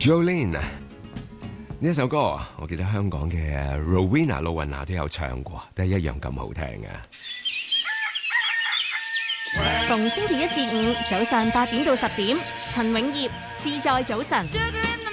Jolene 呢一首歌，我記得香港嘅 Rowena 盧雲娜都有唱過，都係一樣咁好聽嘅。 逢星期一至五早上8點到10點，陳永業自在早晨。